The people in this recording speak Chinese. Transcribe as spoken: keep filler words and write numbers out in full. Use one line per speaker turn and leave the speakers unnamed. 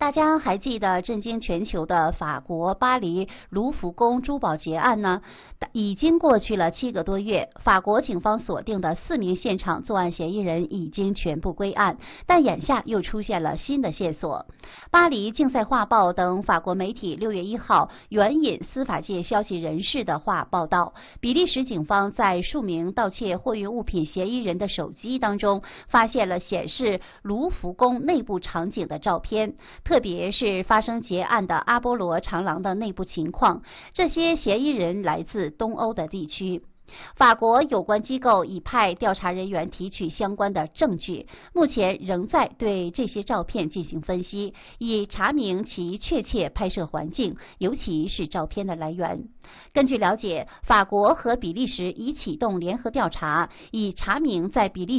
大家还记得震惊全球的法国巴黎卢浮宫珠宝劫案呢？已经过去了七个多月，法国警方锁定的四名现场作案嫌疑人已经全部归案，但眼下又出现了新的线索。巴黎竞赛画报等法国媒体六月一号援引司法界消息人士的话报道，比利时警方在数名盗窃货运物品嫌疑人的手机当中发现了显示卢浮宫内部场景的照片，特别是发生劫案的阿波罗长廊的内部情况。这些嫌疑人来自东欧的地区。法国有关机构已派调查人员提取相关的证据，目前仍在对这些照片进行分析，以查明其确切拍摄环境，尤其是照片的来源。根据了解，法国和比利时已启动联合调查，以查明在比利